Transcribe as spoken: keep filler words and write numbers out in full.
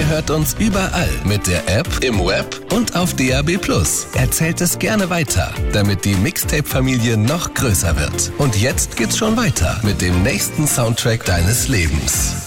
Ihr hört uns überall mit der App, im Web und auf D A B plus. Erzählt es gerne weiter, damit die Mixtape-Familie noch größer wird. Und jetzt geht's schon weiter mit dem nächsten Soundtrack deines Lebens.